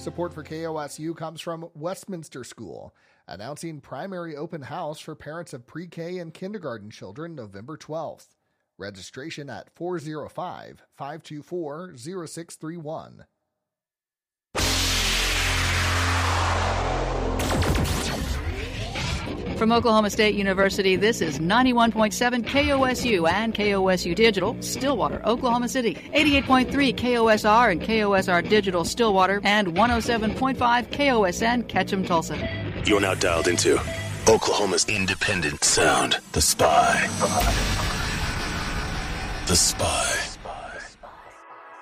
Support for KOSU comes from Westminster School, announcing primary open house for parents of pre-K and kindergarten children November 12th. Registration at 405-524-0631. From Oklahoma State University, this is 91.7 KOSU and KOSU Digital, Stillwater, Oklahoma City, 88.3 KOSR and KOSR Digital, Stillwater, and 107.5 KOSN, Ketchum, Tulsa. You're now dialed into Oklahoma's independent sound, The Spy. The Spy.